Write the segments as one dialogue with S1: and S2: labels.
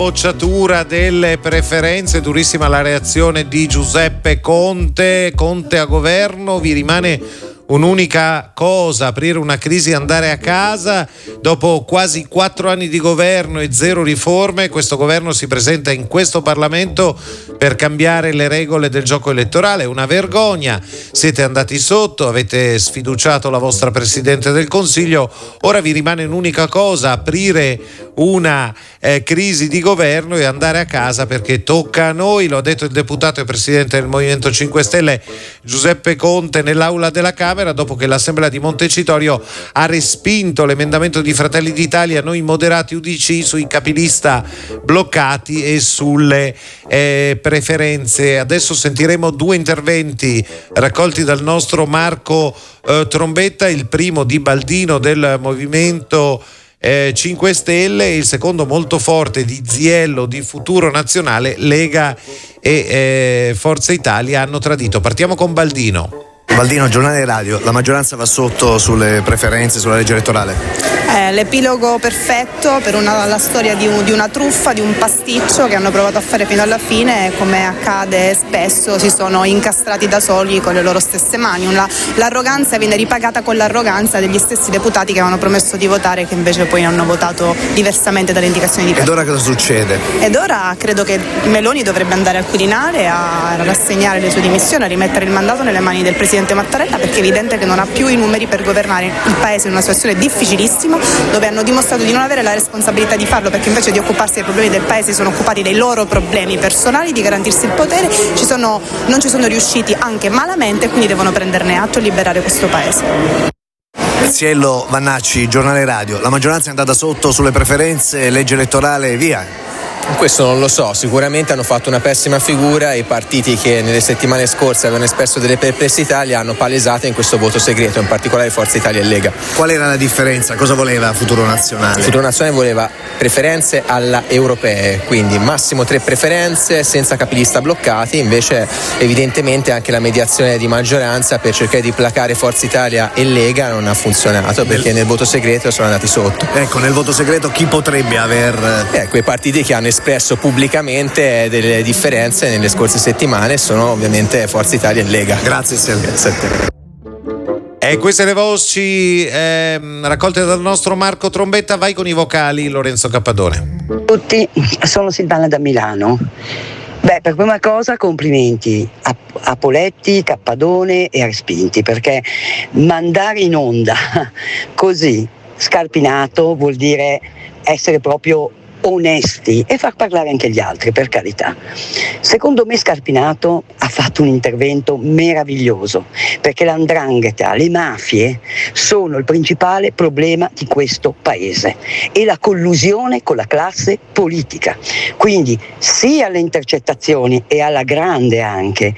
S1: Bocciatura delle preferenze, durissima la reazione di Giuseppe Conte a governo. Vi rimane un'unica cosa: aprire una crisi e andare a casa. Dopo quasi 4 anni di governo e 0 riforme, questo governo si presenta in questo Parlamento per cambiare le regole del gioco elettorale. Una vergogna, siete andati sotto, avete sfiduciato la vostra Presidente del Consiglio. Ora vi rimane un'unica cosa: aprire una crisi di governo e andare a casa, perché tocca a noi. Lo ha detto il deputato e presidente del Movimento 5 Stelle Giuseppe Conte nell'aula della Camera, dopo che l'Assemblea di Montecitorio ha respinto l'emendamento di Fratelli d'Italia, noi moderati UDC, sui capilista bloccati e sulle preferenze. Adesso sentiremo 2 interventi raccolti dal nostro Marco Trombetta, il primo di Baldino del Movimento 5 Stelle e il secondo molto forte di Ziello di Futuro Nazionale. Lega e Forza Italia hanno tradito. Partiamo con Baldino.
S2: Baldino, giornale radio, la maggioranza va sotto sulle preferenze, sulla legge elettorale?
S3: L'epilogo perfetto per la storia di una truffa, di un pasticcio che hanno provato a fare fino alla fine, e come accade spesso si sono incastrati da soli con le loro stesse mani. L'arroganza viene ripagata con l'arroganza degli stessi deputati che avevano promesso di votare, che invece poi hanno votato diversamente dalle indicazioni di partito.
S2: Ed ora cosa succede?
S3: Ed ora credo che Meloni dovrebbe andare al Quirinale a rassegnare le sue dimissioni, a rimettere il mandato nelle mani del Presidente Mattarella, perché è evidente che non ha più i numeri per governare il paese in una situazione difficilissima, dove hanno dimostrato di non avere la responsabilità di farlo, perché invece di occuparsi dei problemi del paese si sono occupati dei loro problemi personali, di garantirsi il potere. Non ci sono riusciti anche malamente, quindi devono prenderne atto e liberare questo paese.
S2: Ziello, Vannacci, giornale radio, la maggioranza è andata sotto sulle preferenze, legge elettorale, via.
S4: Questo non lo so, sicuramente hanno fatto una pessima figura. I partiti che nelle settimane scorse avevano espresso delle perplessità li hanno palesate in questo voto segreto, in particolare Forza Italia e Lega.
S2: Qual era la differenza? Cosa voleva Futuro Nazionale?
S4: Futuro Nazionale voleva preferenze alla europee, quindi massimo 3 preferenze senza capilista bloccati. Invece evidentemente anche la mediazione di maggioranza per cercare di placare Forza Italia e Lega non ha funzionato, perché nel voto segreto sono andati sotto.
S2: Ecco, nel voto segreto chi potrebbe aver...
S4: Quei partiti che hanno espresso pubblicamente delle differenze nelle scorse settimane sono ovviamente Forza Italia e Lega.
S2: Grazie Silvio.
S1: E queste le voci raccolte dal nostro Marco Trombetta. Vai con i vocali, Lorenzo Cappadone.
S5: Tutti, sono Silvana da Milano. Per prima cosa complimenti a Poletti, Cappadone e a Respinti, perché mandare in onda così scarpinato vuol dire essere proprio onesti e far parlare anche gli altri, per carità. Secondo me Scarpinato ha fatto un intervento meraviglioso, perché l''ndrangheta, le mafie sono il principale problema di questo paese, e la collusione con la classe politica. Quindi sia alle intercettazioni e alla grande anche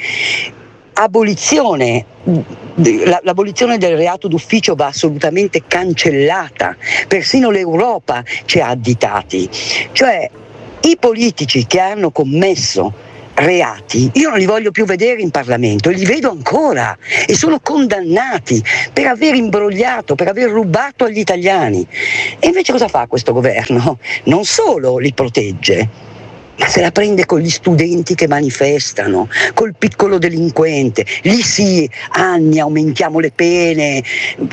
S5: l'abolizione del reato d'ufficio va assolutamente cancellata. Persino l'Europa ci ha additati. Cioè, i politici che hanno commesso reati io non li voglio più vedere in Parlamento, e li vedo ancora, e sono condannati per aver imbrogliato, per aver rubato agli italiani. E invece cosa fa questo governo? Non solo li protegge, ma se la prende con gli studenti che manifestano, col piccolo delinquente. Lì sì, anni, aumentiamo le pene,